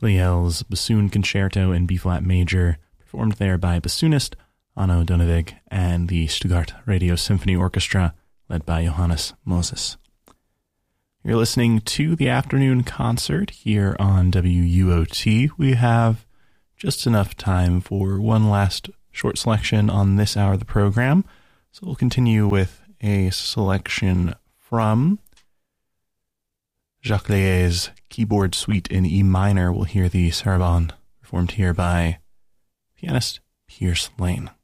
Liel's Bassoon Concerto in B-flat major, performed there by bassoonist Anno Donevig and the Stuttgart Radio Symphony Orchestra, led by Johannes Moses. You're listening to the afternoon concert here on WUOT. We have just enough time for one last short selection on this hour of the program, so we'll continue with a selection from Jacques Leay's Keyboard Suite in E minor. We'll hear the Sarabande performed here by pianist Pierce Lane.